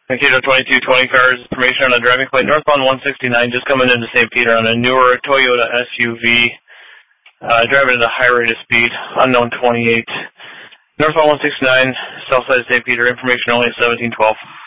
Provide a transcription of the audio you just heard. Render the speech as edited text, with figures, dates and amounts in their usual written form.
Mankato 2220 cars, information on a driving plate northbound 169, just coming into St. Peter on a newer Toyota SUV, driving at a high rate of speed, unknown 28. Northbound 169, south side of St. Peter, information only at 1712.